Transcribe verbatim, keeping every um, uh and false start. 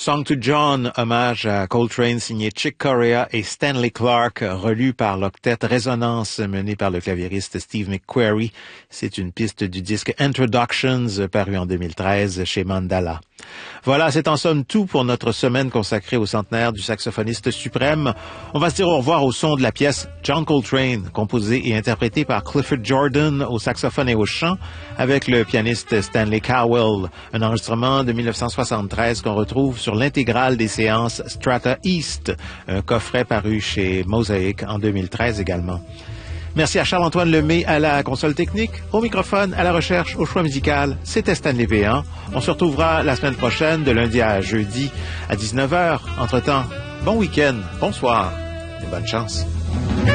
Song to John, hommage à Coltrane, signé Chick Corea et Stanley Clarke, relu par l'octet Résonance mené par le claviériste Steve McQuarrie. C'est une piste du disque Introductions paru en deux mille treize chez Mandala. Voilà, c'est en somme tout pour notre semaine consacrée au centenaire du saxophoniste suprême. On va se dire au revoir au son de la pièce John Coltrane, composée et interprétée par Clifford Jordan au saxophone et au chant, avec le pianiste Stanley Cowell, un enregistrement de mille neuf cent soixante-treize qu'on retrouve sur l'intégrale des séances Strata East, un coffret paru chez Mosaic en deux mille treize également. Merci à Charles-Antoine Lemay à la console technique, au microphone, à la recherche, au choix musical. C'était Stanley Véan. On se retrouvera la semaine prochaine, de lundi à jeudi, à dix-neuf heures. Entre-temps, bon week-end, bonsoir et bonne chance.